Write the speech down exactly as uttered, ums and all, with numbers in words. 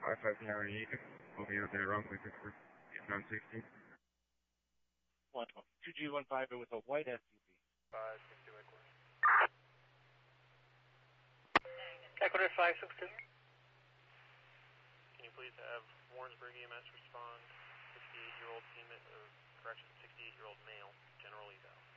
five five nine eight, moving out there runway Victor, nine sixty. one two G one five with a white S U V. five six two Ecuador. Ecuador five six two. Can you please have Warrensburg E M S respond, sixty-eight-year-old female, or correction, sixty-eight-year-old male, general eval.